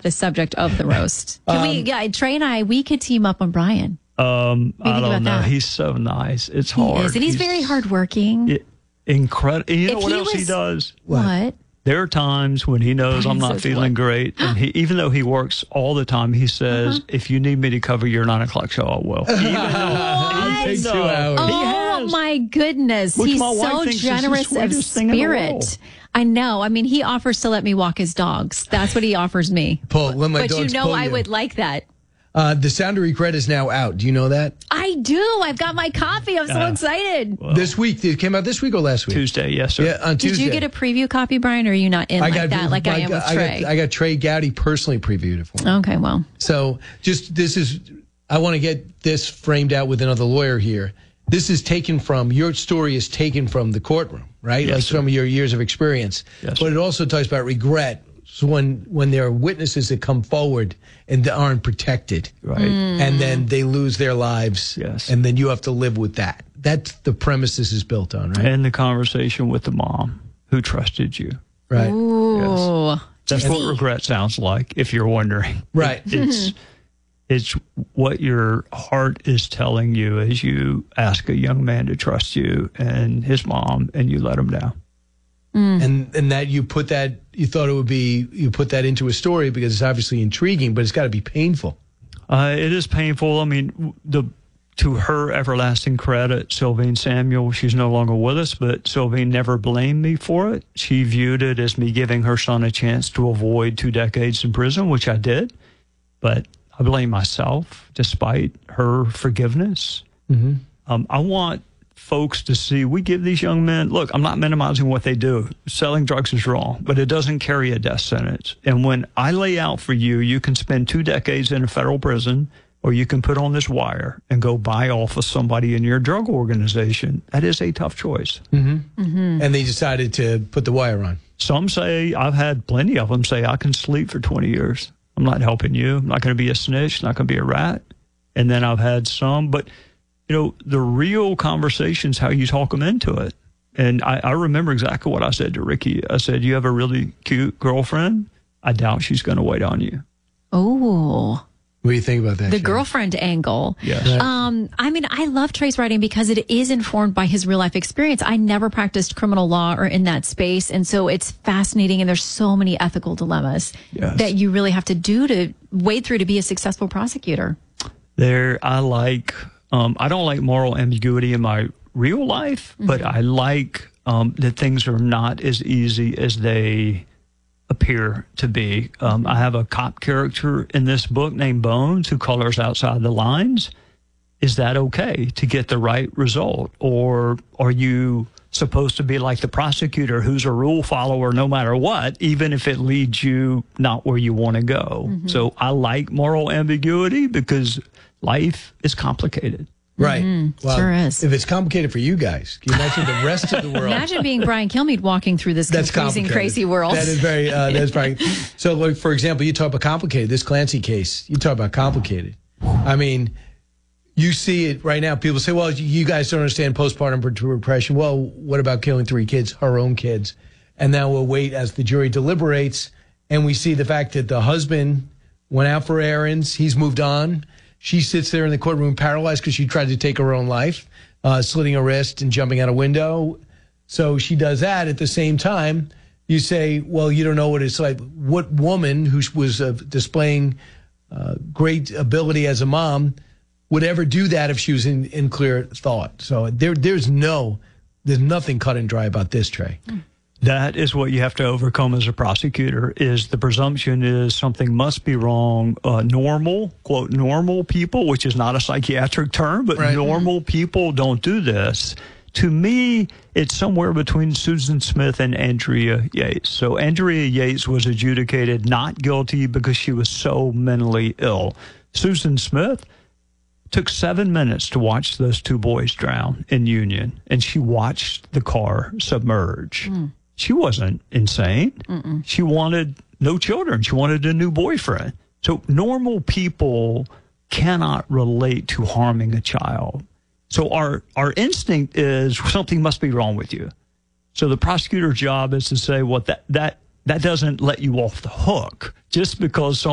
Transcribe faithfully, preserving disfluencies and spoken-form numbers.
the subject of the roast. Can um, we, yeah, Trey and I, we could team up on Brian. Um, I don't know. That? He's so nice. It's hard. He is, and he's, he's very hardworking. Incredible. You know if what he else was, he does? What? what? There are times when he knows I'm not feeling what? great, and he, even though he works all the time, he says, uh-huh. "If you need me to cover your nine o'clock show, I will." Even though, even though, oh my goodness, Which he's my so generous of spirit. I know. I mean, he offers to let me walk his dogs. That's what he offers me. Pull, let my but dogs you know, pull I you. would like that. Uh, the Sound of Regret is now out. Do you know that? I do. I've got my copy. I'm so uh, excited. Well, this week. It came out this week or last week? Tuesday, yes, sir. Yeah, on Tuesday. Did you get a preview copy, Brian, or are you not in I like got, that like I, I am got, with Trey? I got, I got Trey Gowdy personally previewed it for me. Okay, well. So just this is, I want to get this framed out with another lawyer here. This is taken from, your story is taken from the courtroom, right? Yes, like sir. some of your years of experience. Yes, but sir. it also talks about regret. So when, when there are witnesses that come forward and aren't protected, right, mm. and then they lose their lives, yes, and then you have to live with that. That's the premise this is built on, right? And the conversation with the mom who trusted you, right? Ooh, yes. That's what regret sounds like. If you're wondering, right? It, it's it's what your heart is telling you as you ask a young man to trust you and his mom, and you let him down. Mm. And and that you put that, you thought it would be, you put that into a story because it's obviously intriguing, but it's got to be painful. Uh, it is painful. I mean, the to her everlasting credit, Sylvine Samuel, she's no longer with us, but Sylvine never blamed me for it. She viewed it as me giving her son a chance to avoid two decades in prison, which I did. But I blame myself, despite her forgiveness. Mm-hmm. Um, I want folks to see, we give these young men, look, I'm not minimizing what they do. Selling drugs is wrong, but it doesn't carry a death sentence. And when I lay out for you, you can spend two decades in a federal prison, or you can put on this wire and go buy off of somebody in your drug organization. That is a tough choice. Mm-hmm. Mm-hmm. And they decided to put the wire on. Some say, I've had plenty of them say, I can sleep for twenty years. I'm not helping you. I'm not going to be a snitch, not going to be a rat. And then I've had some, but you know, the real conversation's how you talk them into it. And I, I remember exactly what I said to Ricky. I said, you have a really cute girlfriend? I doubt she's going to wait on you. Oh. What do you think about that? The Sharon? girlfriend angle. Yes. Right. Um, I mean, I love Trey's writing because it is informed by his real life experience. I never practiced criminal law or in that space. And so it's fascinating. And there's so many ethical dilemmas yes. that you really have to do to wade through to be a successful prosecutor. There, I like, um, I don't like moral ambiguity in my real life, mm-hmm. but I like um, that things are not as easy as they appear to be. Um, I have a cop character in this book named Bones who colors outside the lines. Is that okay to get the right result? Or are you supposed to be like the prosecutor who's a rule follower no matter what, even if it leads you not where you want to go? Mm-hmm. So I like moral ambiguity because life is complicated. Right. Mm-hmm. Well, sure is. If it's complicated for you guys, can you imagine the rest of the world? Imagine being Brian Kilmeade walking through this That's confusing, crazy world. That is very, uh, that's very, so like, for example, you talk about complicated, this Clancy case, you talk about complicated. I mean, you see it right now. People say, well, you guys don't understand postpartum depression. Well, what about killing three kids, her own kids? And now we'll wait as the jury deliberates. And we see the fact that the husband went out for errands. He's moved on. She sits there in the courtroom paralyzed because she tried to take her own life, uh, slitting her wrist and jumping out a window. So she does that. At the same time, you say, well, you don't know what it's like. What woman who was uh, displaying uh, great ability as a mom would ever do that if she was in, in clear thought? So there, there's no, there's nothing cut and dry about this, Trey. That is what you have to overcome as a prosecutor, is the presumption is something must be wrong. Uh, normal, quote, normal people, which is not a psychiatric term, but right. normal people don't do this. To me, it's somewhere between Susan Smith and Andrea Yates. So Andrea Yates was adjudicated not guilty because she was so mentally ill. Susan Smith took seven minutes to watch those two boys drown in Union, and she watched the car submerge. Mm. She wasn't insane. Mm-mm. She wanted no children. She wanted a new boyfriend. So normal people cannot relate to harming a child. So our, our instinct is something must be wrong with you. So the prosecutor's job is to say, well, that, that, that doesn't let you off the hook just because